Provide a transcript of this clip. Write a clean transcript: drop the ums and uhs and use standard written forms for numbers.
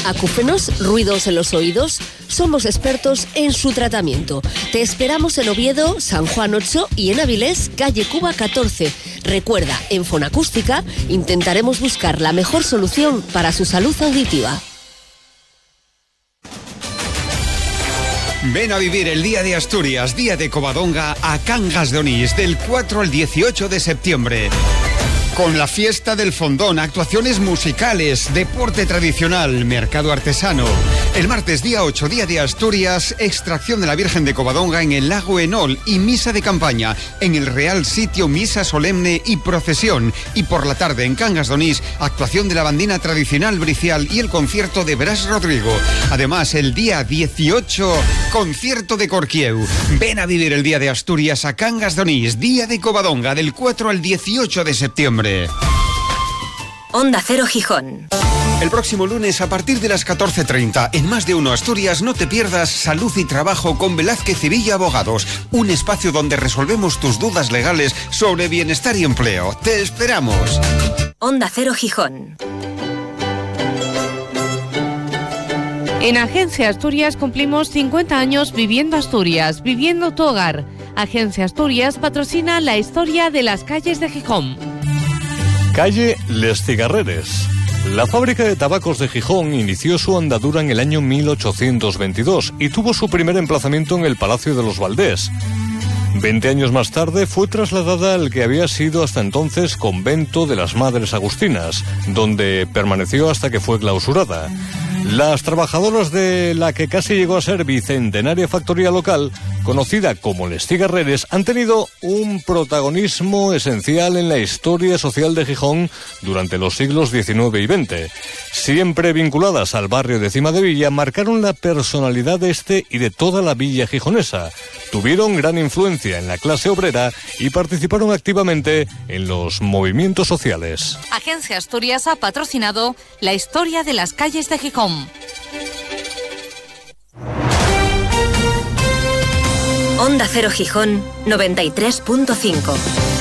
acúfenos, ruidos en los oídos. Somos expertos en su tratamiento. Te esperamos en Oviedo, San Juan 8 y en Avilés, calle Cuba 14. Recuerda, en Fonacústica intentaremos buscar la mejor solución para su salud auditiva. Ven a vivir el Día de Asturias, Día de Covadonga, a Cangas de Onís, del 4 al 18 de septiembre. Con la fiesta del fondón, actuaciones musicales, deporte tradicional, mercado artesano. El martes día 8, Día de Asturias, extracción de la Virgen de Covadonga en el lago Enol y misa de campaña. En el Real Sitio, misa solemne y procesión. Y por la tarde en Cangas de Onís, actuación de la bandina tradicional bricial y el concierto de Bras Rodrigo. Además, el día 18, concierto de Corquieu. Ven a vivir el Día de Asturias a Cangas de Onís, Día de Covadonga, del 4 al 18 de septiembre. Onda Cero Gijón. El próximo lunes a partir de las 14:30 en Más de Uno Asturias no te pierdas Salud y Trabajo con Velázquez y Villa Abogados, un espacio donde resolvemos tus dudas legales sobre bienestar y empleo. ¡Te esperamos! Onda Cero Gijón. En Agencia Asturias cumplimos 50 años viviendo Asturias, viviendo tu hogar. Agencia Asturias patrocina la historia de las calles de Gijón. Calle Les Cigarreres. La fábrica de tabacos de Gijón inició su andadura en el año 1822 y tuvo su primer emplazamiento en el Palacio de los Valdés. 20 años más tarde fue trasladada al que había sido hasta entonces Convento de las Madres Agustinas, donde permaneció hasta que fue clausurada. Las trabajadoras de la que casi llegó a ser bicentenaria factoría local, conocida como Les Cigarreres, han tenido un protagonismo esencial en la historia social de Gijón durante los siglos XIX y XX. Siempre vinculadas al barrio de Cimadevilla, marcaron la personalidad de este y de toda la villa gijonesa. Tuvieron gran influencia en la clase obrera y participaron activamente en los movimientos sociales. Agencia Asturias ha patrocinado la historia de las calles de Gijón. Onda Cero Gijón 93.5.